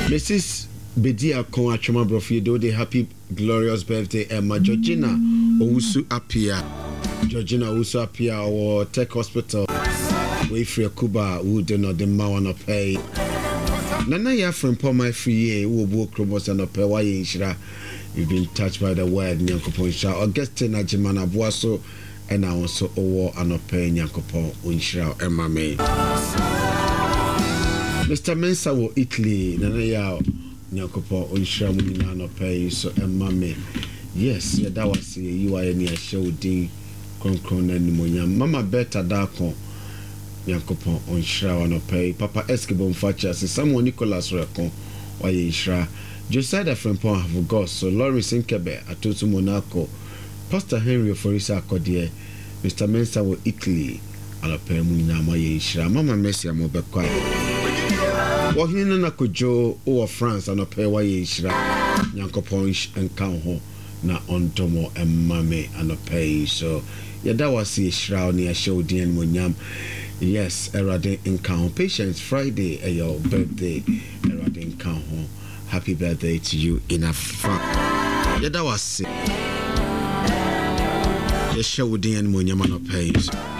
Mrs. Bedia Kon Achoma Brofi do the happy glorious birthday Emma Georgina Owusu Apia. Georgina Owusu Apia or Tech Hospital. We free Kuba who do not the mawana pay. Nana ya from Poma free who book Krobos and pay why inshira. You've been touched by the word Nyankopon sha. Augustine Ajimana Boaso and also Owo Anope Nyankopon Unshira Emma May. Mr. Mensa wo Italy nana ya Nyankopon Unshira Munina Anope so Emma May. Yes, yeah, that was you are any show din kronkron na nimonya. Mama Beta Dako Nyankopon Unshira Anope. Papa Eskebo Mfacha se Samuel Nicholas Rekon waye Inshira. Josiah Frempon have got so Lawrence Nkebe Atotu Monaco. Pastor Henry Forisa Akodie, Mr. Mensa wo Italy, Anope Munina Maye Inshira. Mama Mercy Amobekwa. Wahina na Kojo o France Anope waye Inshira. Nyankopon nka ho na ontomo emmame Anope. So yada wasi Inshira ni asho din monyam. Yes, Erade nka ho. Patience Friday your birthday. Erade nka ho. Happy birthday to you in a yada wasi. Yes, show din monyam Anope.